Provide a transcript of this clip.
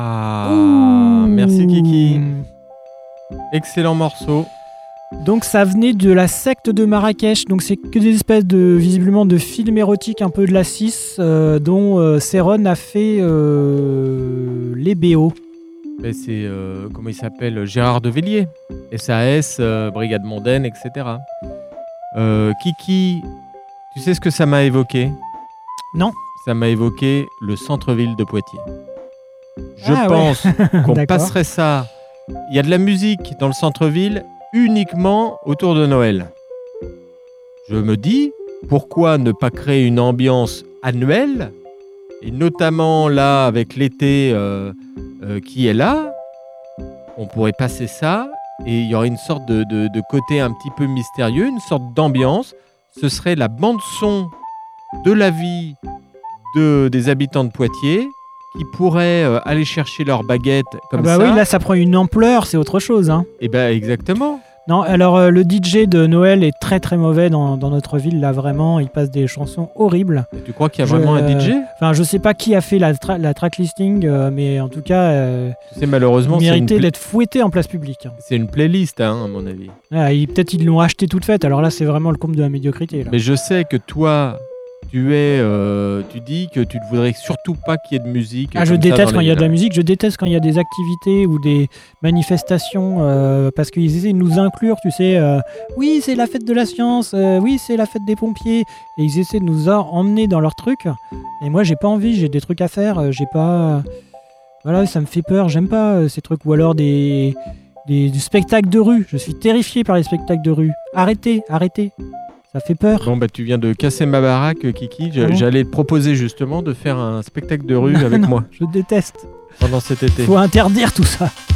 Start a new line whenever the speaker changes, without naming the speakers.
Ah, merci Kiki. Excellent morceau.
Donc ça venait de la secte de Marrakech, donc c'est que des espèces de, visiblement, de films érotiques un peu de la 6 dont Céron a fait les BO.
Mais c'est, comment il s'appelle, Gérard Devellier, SAS, Brigade Mondaine, etc. Kiki, tu sais ce que ça m'a évoqué ?
Non.
Ça m'a évoqué le centre-ville de Poitiers. Je
Ah,
pense qu'on
D'accord.
passerait ça. Il y a de la musique dans le centre-ville uniquement autour de Noël. Je me dis, pourquoi ne pas créer une ambiance annuelle, et notamment là avec l'été qui est là, on pourrait passer ça et il y aurait une sorte de côté un petit peu mystérieux, une sorte d'ambiance. Ce serait la bande-son de la vie des habitants de Poitiers qui pourraient aller chercher leur baguette comme ça.
Oui, là ça prend une ampleur, c'est autre chose. Hein.
Et ben exactement.
Non, alors le DJ de Noël est très très mauvais dans notre ville, là vraiment, il passe des chansons horribles.
Et tu crois qu'il y a vraiment un DJ ?
Enfin, je sais pas qui a fait la tracklisting, mais en tout cas,
tu sais, malheureusement,
il méritait d'être fouetté en place publique.
C'est une playlist, hein, à mon avis.
Ah, peut-être ils l'ont acheté toute faite, alors là c'est vraiment le comble de la médiocrité. Là.
Mais je sais que toi, tu dis que tu ne voudrais surtout pas qu'il y ait de musique.
Ah, je déteste quand il y a de la musique, je déteste quand il y a des activités ou des manifestations parce qu'ils essaient de nous inclure, tu sais. Oui, c'est la fête de la science, oui, c'est la fête des pompiers. Et ils essaient de nous emmener dans leurs trucs. Et moi, j'ai pas envie, j'ai des trucs à faire, j'ai pas. Voilà, ça me fait peur, j'aime pas ces trucs. Ou alors des spectacles de rue, je suis terrifié par les spectacles de rue. Arrêtez. Ça fait peur.
Bon, bah, tu viens de casser ma baraque, Kiki. J'allais te proposer justement de faire un spectacle de rue avec moi.
Je déteste.
Pendant cet été.
Faut interdire tout ça.